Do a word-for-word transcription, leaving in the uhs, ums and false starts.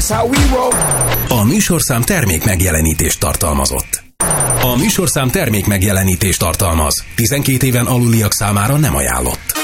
how we roll. A műsorszám termék megjelenítést tartalmazott. A műsorszám termék megjelenítést tartalmaz. tizenkét éven aluliak számára nem ajánlott.